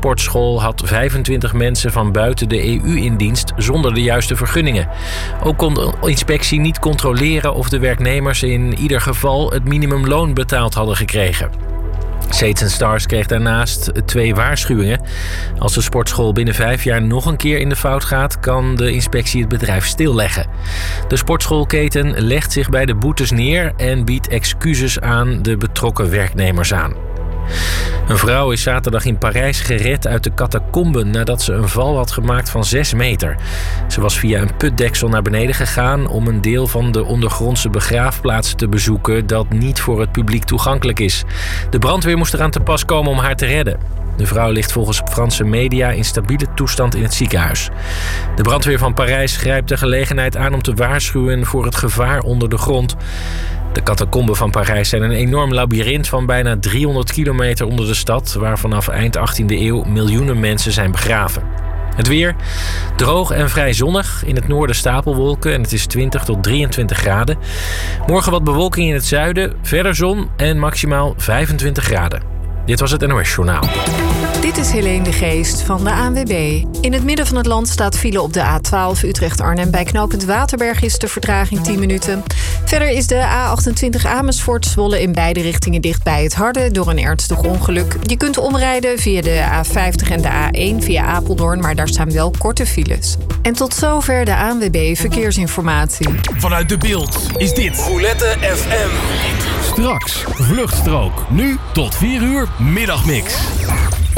sportschool had 25 mensen van buiten de EU in dienst zonder de juiste vergunningen. Ook kon de inspectie niet controleren of de werknemers in ieder geval het minimumloon betaald hadden gekregen. Shades & Stars kreeg daarnaast 2 waarschuwingen. Als de sportschool binnen 5 jaar nog een keer in de fout gaat, kan de inspectie het bedrijf stilleggen. De sportschoolketen legt zich bij de boetes neer en biedt excuses aan de betrokken werknemers aan. Een vrouw is zaterdag in Parijs gered uit de catacomben nadat ze een val had gemaakt van 6 meter. Ze was via een putdeksel naar beneden gegaan om een deel van de ondergrondse begraafplaats te bezoeken dat niet voor het publiek toegankelijk is. De brandweer moest eraan te pas komen om haar te redden. De vrouw ligt volgens Franse media in stabiele toestand in het ziekenhuis. De brandweer van Parijs grijpt de gelegenheid aan om te waarschuwen voor het gevaar onder de grond. De catacomben van Parijs zijn een enorm labyrint van bijna 300 kilometer onder de stad, waar vanaf eind 18e eeuw miljoenen mensen zijn begraven. Het weer, droog en vrij zonnig. In het noorden stapelwolken en het is 20 tot 23 graden. Morgen wat bewolking in het zuiden, verder zon en maximaal 25 graden. Dit was het NOS Journaal. Dit is Helene de Geest van de ANWB. In het midden van het land staat file op de A12 Utrecht-Arnhem. Bij knooppunt Waterberg is de vertraging 10 minuten. Verder is de A28 Amersfoort-Zwolle in beide richtingen dicht bij het Harde door een ernstig ongeluk. Je kunt omrijden via de A50 en de A1 via Apeldoorn, maar daar staan wel korte files. En tot zover de ANWB Verkeersinformatie. Vanuit De Bilt is dit Roulette FM. Straks Vluchtstrook. Nu tot 4 uur Middagmix.